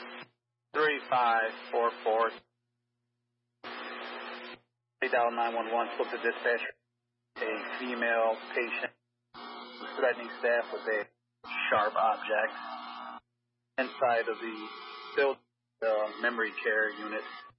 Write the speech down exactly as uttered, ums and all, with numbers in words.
three five four four. They dial nine one one, spoke to dispatcher. A female patient was threatening staff with a sharp object inside of the built uh, memory care unit.